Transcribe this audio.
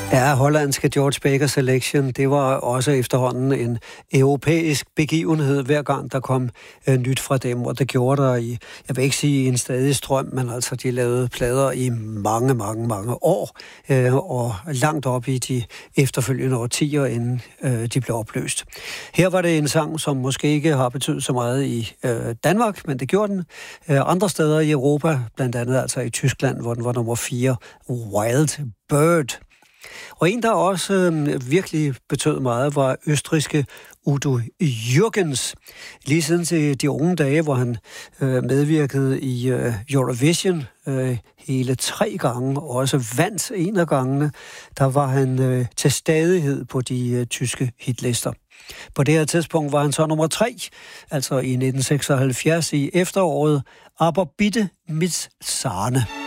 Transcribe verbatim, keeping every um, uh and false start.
Ja, hollandske George Baker Selection, det var også efterhånden en europæisk begivenhed, hver gang der kom øh, nyt fra dem, og det gjorde der i, jeg vil ikke sige en stadig strøm, men altså de lavede plader i mange, mange, mange år, øh, og langt op i de efterfølgende årtier, inden øh, de blev opløst. Her var det en sang, som måske ikke har betydet så meget i øh, Danmark, men det gjorde den. Øh, andre steder i Europa, blandt andet altså i Tyskland, hvor den var nummer fire, Wild Bird. Og en, der også øh, virkelig betød meget, var østrigske Udo Jürgens. Lige siden til de unge dage, hvor han øh, medvirkede i øh, Eurovision øh, hele tre gange, og også vandt en af gangene, der var han øh, til stadighed på de øh, tyske hitlister. På det her tidspunkt var han så nummer tre, altså i nitten seksoghalvfjerds i efteråret, Aber bitte mit Sahne.